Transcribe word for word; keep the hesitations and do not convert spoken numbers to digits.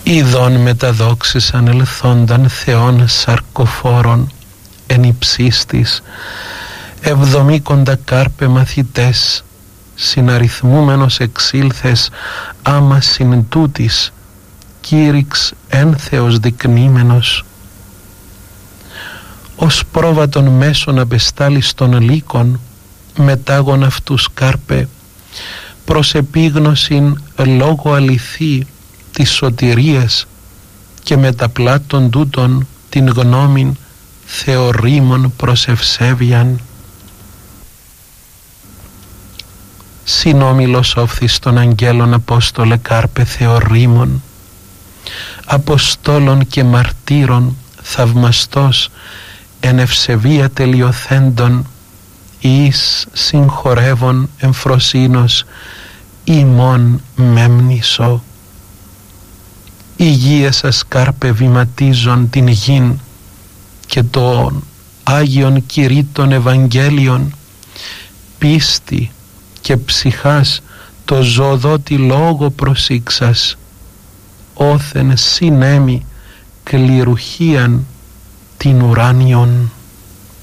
ειδών μεταδόξης ανελθόνταν Θεών σαρκοφόρων εν υψίστης, εβδομήκοντα κάρπε μαθητές, συναριθμούμενος εξήλθες άμα συν τούτης, κήρυξ ένθεος δεικνύμενος. Ως πρόβατον μέσον απεστάλης των λύκων, μετάγων αυτούς κάρπε, προς επίγνωσιν λόγω αληθή της σωτηρίας και μεταπλάτων τούτων την γνώμην θεωρήμων προς ευσέβιαν. Συνόμιλος όφθης των αγγέλων Απόστολε κάρπε θεωρήμων, Αποστόλων και μαρτύρων θαυμαστός εν ευσεβία τελειοθέντων, εις συγχωρεύων εμφροσύνος ημών μέμνησο. Υγεία σας κάρπε βηματίζον την γην και των Άγιον κηρύττων Ευαγγέλιον, πίστη και ψυχάς το ζωδότη λόγο προσήξας, όθεν συνέμει κληρουχίαν την ουράνιον.